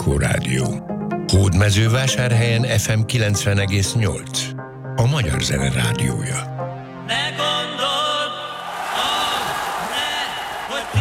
Anikó Rádió. Hódmezővásárhelyen FM 90,8. A Magyar Zene Rádiója.